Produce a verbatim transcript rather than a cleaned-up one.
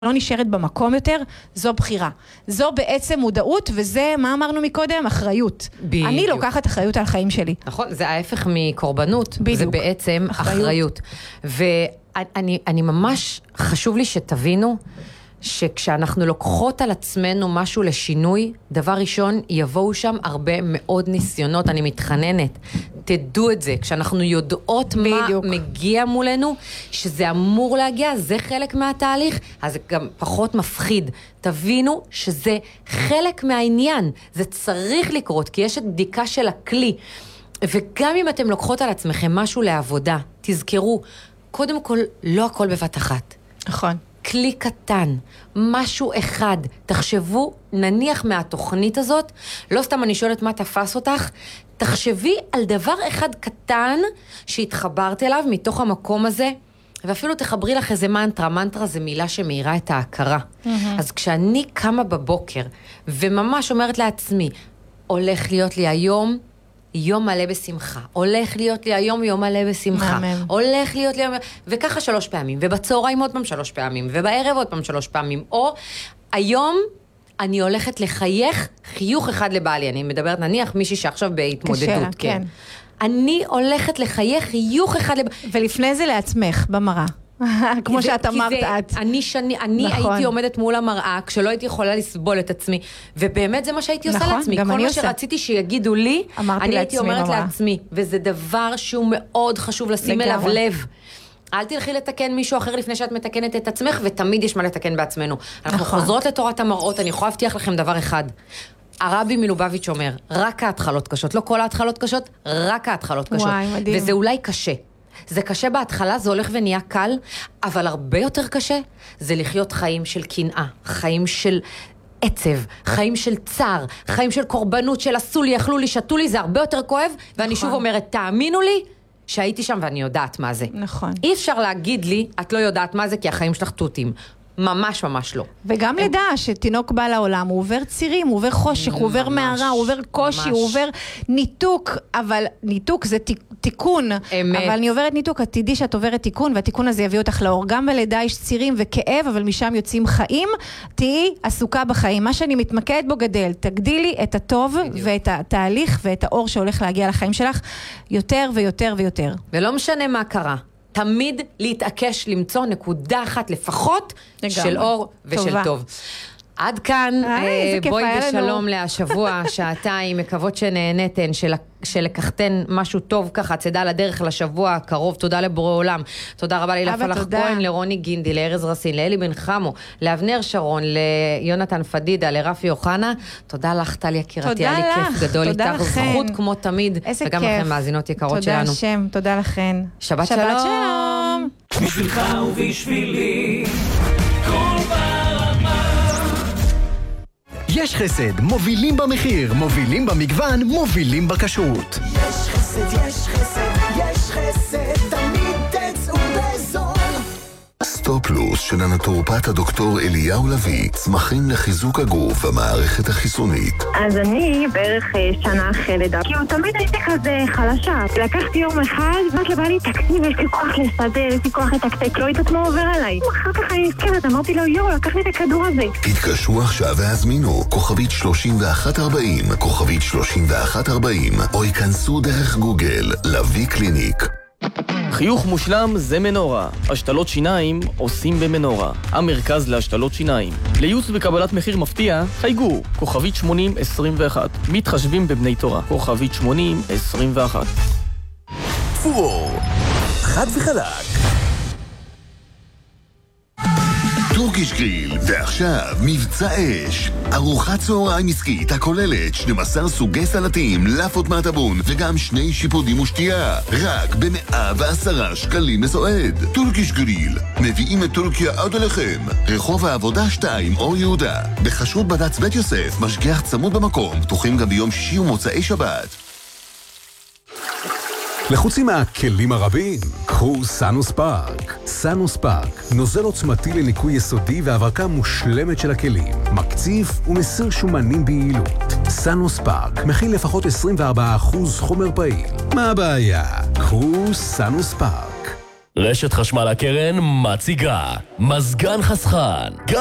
לא נשארת במקום יותר, זו בחירה. זו בעצם מודעות, וזה, מה אמרנו מקודם? אחריות. בדיוק. אני לוקחת אחריות על החיים שלי. נכון, זה ההפך מקורבנות. בדיוק. זה בעצם אחריות. אחריות. ואני אני ממש חשוב לי שתבינו, שכשאנחנו לוקחות על עצמנו משהו לשינוי, דבר ראשון, יבואו שם הרבה מאוד ניסיונות, אני מתחננת. תדעו את זה, כשאנחנו יודעות בדיוק. מה מגיע מולנו, שזה אמור להגיע, זה חלק מהתהליך, אז זה גם פחות מפחיד. תבינו שזה חלק מהעניין, זה צריך לקרות, כי יש את בדיקה של הכלי. וגם אם אתם לוקחות על עצמכם משהו לעבודה, תזכרו, קודם כל, לא הכל בבת אחת. נכון. כלי קטן, משהו אחד, תחשבו, נניח מהתוכנית הזאת, לא סתם אני שואלת מה תפס אותך, תחשבי על דבר אחד קטן שהתחברת אליו מתוך המקום הזה, ואפילו תחברי לך איזה מנטרה, מנטרה זה מילה שמאירה את ההכרה. Mm-hmm. אז כשאני קמה בבוקר, וממש אומרת לעצמי, הולך להיות לי היום, יום מלא בשמחה. הולך להיות לי היום יום מלא בשמחה. מאמן. הולך להיות לי... וככה שלוש פעמים. ובצהריים עוד פעם שלוש פעמים. ובערב עוד פעם שלוש פעמים. או היום אני הולכת לחייך חיוך אחד לבעלי. אני מדברת נניח מישהי שעכשיו בהתמודדות. קשה, כן. כן. אני הולכת לחייך חיוך אחד לבעלי. ולפני זה לעצמך, במראה. כמו שאת אמרת את. אני, שאני, אני נכון. הייתי עומדת מול המראה, כשלא הייתי יכולה לסבול את עצמי, ובאמת זה מה שהייתי נכון, עושה לעצמי. כל מה עושה. שרציתי שיגידו לי, אני הייתי אומרת ממש. לעצמי, וזה דבר שהוא מאוד חשוב לשים אליו לב. אל תלכי לתקן מישהו אחר לפני שאת מתקנת את עצמך, ותמיד יש מה לתקן בעצמנו. אנחנו נכון. חוזרות לתורת המראות, אני יכולה להבטיח לכם דבר אחד. הרבי מלובביץ' אומר, רק ההתחלות קשות, לא כל ההתחלות קשות, רק ההתחלות קשות. וואי, מדהים. וזה אולי קשה. זה קשה בהתחלה, זה הולך ונהיה קל, אבל הרבה יותר קשה, זה לחיות חיים של קנאה, חיים של עצב, חיים של צער, חיים של קורבנות, של עשו לי, אכלו לי, שתו לי, זה הרבה יותר כואב, ואני שוב אומרת, תאמינו לי, שהייתי שם ואני יודעת מה זה. נכון. אי אפשר להגיד לי, את לא יודעת מה זה, כי החיים שלך תותים. ממש ממש לא. וגם לדע שתינוק בא לעולם, הוא עובר צירים, הוא עובר חושך, הוא עובר מערה, הוא עובר קושי, הוא עובר ניתוק, אבל ניתוק זה תיקון. אמת. אבל אני עוברת ניתוק, את תדעי שאת עוברת תיקון, והתיקון הזה יביא אותך לאור. גם בלידה יש צירים וכאב, אבל משם יוצאים חיים, תהי עסוקה בחיים. מה שאני מתמקד בו גדל, תגדילי את הטוב ואת התהליך ואת האור שהולך להגיע לחיים שלך, יותר ויותר ויותר. ולא משנה מה קרה. תמיד להתעקש למצוא נקודה אחת לפחות של אור ושל טוב. עד כאן, בואי בשלום להשבוע, שעתיים, מקוות שנהנתן, שלקחתן משהו טוב ככה, צדה לדרך לשבוע הקרוב, תודה לבורא עולם, תודה רבה לילה פלח כהן, לרוני גינדי, לארז רסין, לאלי בן חמו, לאבנר שרון, ליונתן פדידה, לרפי יוחנה, תודה לך טל יקירתי, היה לי כיף גדול איתך, זכות כמו תמיד, וגם לכם מאזינות יקרות שלנו. תודה השם, תודה לכן. שבת שלום. בשבילך ובשבילי, כל ברמה. יש חסד, מובילים במחיר, מובילים במגוון, מובילים בכשרות. יש חסד, יש חסד, יש חסד, תמיד תצאו בזול. סטופלוס של הנטורופט הדוקטור אליהו לוי, צמחים לחיזוק הגוף והמערכת החיסונית. אז אני בערך שנה אחרי לידה, כי הוא תמיד הייתי כזה חלשה. לקחתי יום אחד, ואת לבא לי תקציב, יש לי כוח לסדר, יש לי כוח לתקתק, לא יודעת מה עובר עליי. אחר כך אני נזכרת, אמרתי לו, יו, לקח לי את הכדור הזה. התקשרו עכשיו והזמינו, כוכבית שלושים ואחת ארבעים, כוכבית שלושים ואחת ארבעים, או ייכנסו דרך גוגל, לוי קליניק. חיוך מושלם זה מנורה. השתלות שיניים עושים במנורה. המרכז להשתלות שיניים. לייעוץ בקבלת מחיר מפתיע, חייגו. כוכבית שמונים עשרים ואחת. מתחשבים בבני תורה. כוכבית שמונים עשרים ואחת. פור. חד וחלק. טורקיש גריל, ועכשיו מבצע אש. ארוחת צהריים עסקית הכוללת שנים עשר סוגי סלטים, לאפות מהטבון וגם שני שיפודים ושתייה. רק ב-מאה ועשרה שקלים לסועד. טורקיש גריל, מביאים את טורקיה עד אליכם. רחוב העבודה שתיים, אור יהודה. בחשרות בד"ץ בית יוסף, משגיח צמוד במקום, פתוחים גם ביום שישי ומוצאי שבת. לחוצים מהכלים הרבים, קחו סאנוס פארק. סאנוס פארק, נוזל עוצמתי לניקוי יסודי והברקה מושלמת של הכלים. מקציף ומסיר שומנים ביעילות. סאנוס פארק מכיל לפחות עשרים וארבעה אחוז חומר פעיל. מה הבעיה? קחו סאנוס פארק. רשת חשמל הקרן מציגה מזגן חסכן.